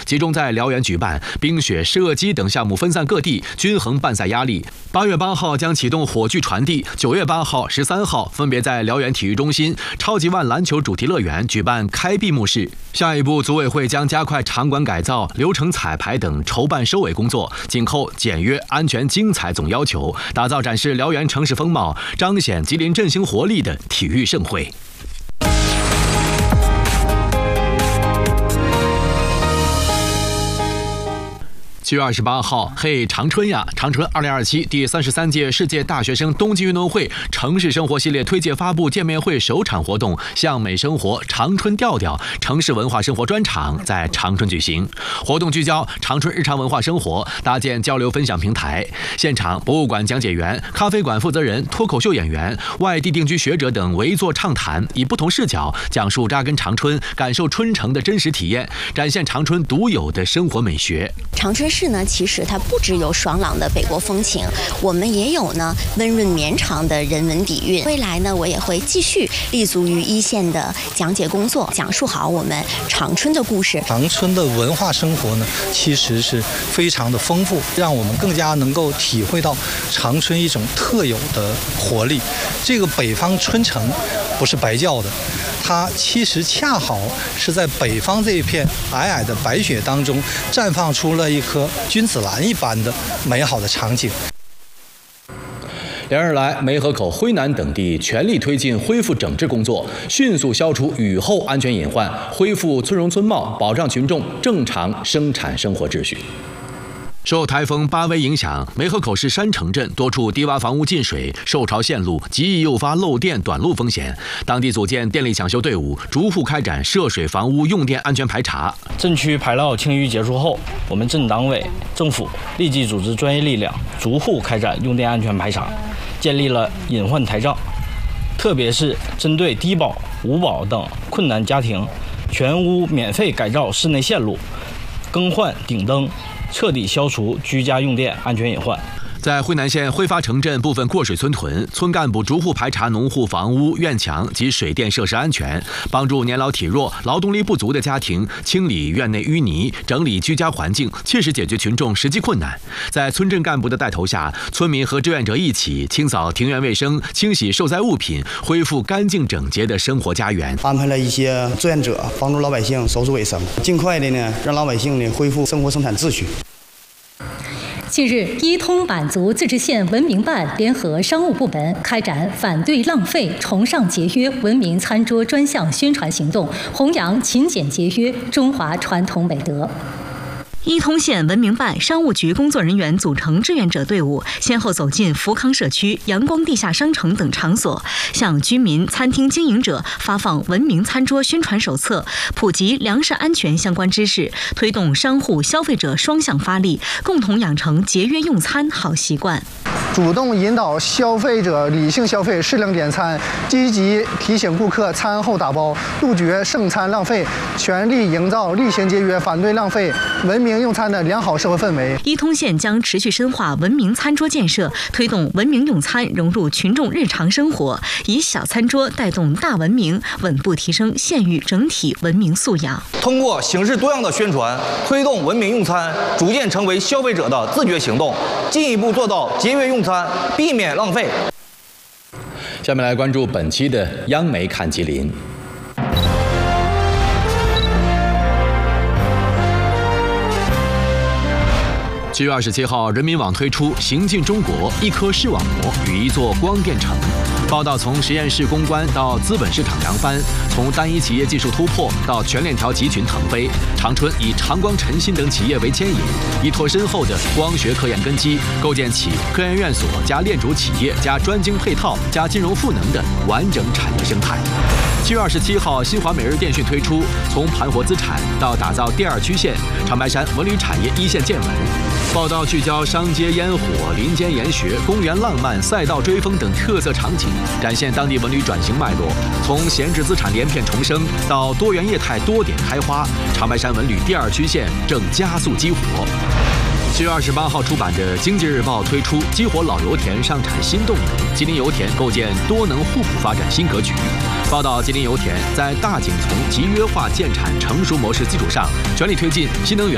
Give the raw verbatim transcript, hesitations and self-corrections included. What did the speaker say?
集中在辽源举办，冰雪、射击等项目分散各地，均衡办赛压力。八月八号将启动火炬传递，九月八号、十三号分别在辽源体育中心、超级万篮球主题乐园举办开闭幕式。下一步，组委会将加快场馆改造、流程彩排等筹办收尾工作，紧扣简约、安全、精彩总要求，打造展示辽源城市风貌、彰显吉林振兴活力的体育盛会。七月二十八号，嘿，长春呀！长春二零二七第三十三届世界大学生冬季运动会城市生活系列推介发布见面会首场活动“向美生活长春调调”城市文化生活专场在长春举行。活动聚焦长春日常文化生活，搭建交流分享平台。现场，博物馆讲解员、咖啡馆负责人、脱口秀演员、外地定居学者等围坐畅谈，以不同视角讲述扎根长春、感受春城的真实体验，展现长春独有的生活美学。 长春市呢，其实它不只有爽朗的北国风情，我们也有呢温润绵长的人文底蕴。未来呢，我也会继续立足于一线的讲解工作，讲述好我们长春的故事。 长春的文化生活呢，其实是非常的丰富，让我们更加能够体会到长春一种特有的活力。这个北方春城不是白叫的，它其实恰好是在北方这一片皑皑的白雪当中绽放出了一颗君子兰一般的美好的场景。 连日来，梅河口、辉南等地全力推进恢复整治工作，迅速消除雨后安全隐患，恢复村容村貌，保障群众正常生产生活秩序。受台风巴威影响，梅河口市山城镇多处低洼房屋进水，受潮陷路，极易诱发漏电短路风险。当地组建电力抢修队伍，逐户开展涉水房屋用电安全排查。 镇区排涝清淤结束后，我们镇党委、政府立即组织专业力量，逐户开展用电安全排查，建立了隐患台账。特别是针对低保、无保等困难家庭，全屋免费改造室内线路，更换顶灯，彻底消除居家用电安全隐患。 在辉南县辉发城镇部分过水村屯，村干部逐户排查农户房屋、院墙及水电设施安全，帮助年老体弱、劳动力不足的家庭清理院内淤泥，整理居家环境，切实解决群众实际困难。在村镇干部的带头下，村民和志愿者一起清扫庭院卫生，清洗受灾物品，恢复干净整洁的生活家园。 安排了一些志愿者帮助老百姓收拾卫生，尽快的呢让老百姓呢恢复生活生产秩序。 近日，伊通满族自治县文明办联合商务部门开展反对浪费、崇尚节约文明餐桌专项宣传行动，弘扬勤俭节约中华传统美德。 伊通县文明办商务局工作人员组成志愿者队伍，先后走进福康社区、阳光地下商城等场所，向居民、餐厅经营者发放文明餐桌宣传手册，普及粮食安全相关知识，推动商户、消费者双向发力，共同养成节约用餐好习惯。 主动引导消费者理性消费、适量点餐，积极提醒顾客餐后打包，杜绝剩餐浪费，全力营造厉行节约、反对浪费、文明用餐的良好社会氛围。 伊通县将持续深化文明餐桌建设，推动文明用餐融入群众日常生活，以小餐桌带动大文明，稳步提升县域整体文明素养。 通过形式多样的宣传，推动文明用餐逐渐成为消费者的自觉行动，进一步做到节约用餐，避免浪费。 下面来关注本期的央媒看吉林。七月二十七号，人民网推出“行进中国：一颗视网膜与一座光电城”。报道从实验室攻关到资本市场扬帆，从单一企业技术突破到全链条集群腾飞。长春以长光、晨芯等企业为牵引，依托深厚的光学科研根基，构建起科研院所加链主企业加专精配套加金融赋能的完整产业生态。七月二十七号，新华每日电讯推出从盘活资产到打造第二曲线，长白山文旅产业一线见闻。报道聚焦商街烟火、林间研学、公园浪漫、赛道追风等特色场景，展现当地文旅转型脉络。从闲置资产连片重生到多元业态多点开花，长白山文旅第二曲线正加速激活。七月二十八号出版的《经济日报》推出激活老油田上产新动能，吉林油田构建多能互补发展新格局。报道吉林油田在大井丛集约化建产成熟模式基础上，全力推进新能源